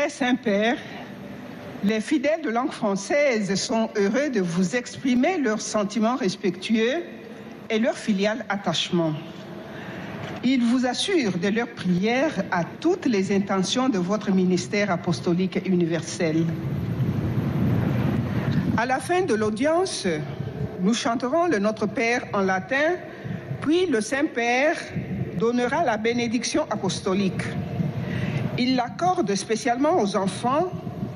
Très Saint-Père, les fidèles de langue française sont heureux de vous exprimer leurs sentiments respectueux et leur filial attachement. Ils vous assurent de leur prière à toutes les intentions de votre ministère apostolique universel. À la fin de l'audience, nous chanterons le Notre Père en latin, puis le Saint-Père donnera la bénédiction apostolique. Il l'accorde spécialement aux enfants